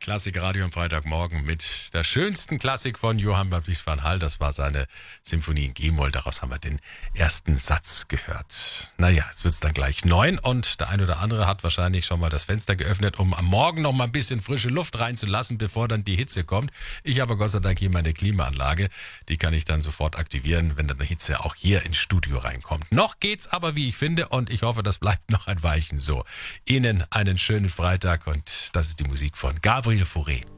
Klassik Radio am Freitagmorgen mit der schönsten Klassik von Johann Baptist van Hal. Das war seine Symphonie in G-Moll. Daraus haben wir den ersten Satz gehört. Naja, jetzt wird es dann gleich 9 und der ein oder andere hat wahrscheinlich schon mal das Fenster geöffnet, um am Morgen noch mal ein bisschen frische Luft reinzulassen, bevor dann die Hitze kommt. Ich habe Gott sei Dank hier meine Klimaanlage. Die kann ich dann sofort aktivieren, wenn dann die Hitze auch hier ins Studio reinkommt. Noch geht's aber, wie ich finde, und ich hoffe, das bleibt noch ein Weilchen so. Ihnen einen schönen Freitag und das ist die Musik von Gabriel Fauré.